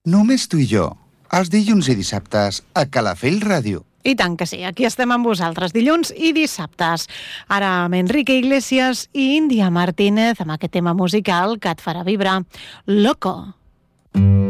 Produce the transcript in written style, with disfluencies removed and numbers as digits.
Només tu i jo, els dilluns i dissabtes a Calafell Ràdio. I tant que sí, aquí estem amb vosaltres dilluns i dissabtes. Ara amb Enrique Iglesias i Índia Martínez amb aquest tema musical que et farà vibrar. Loco.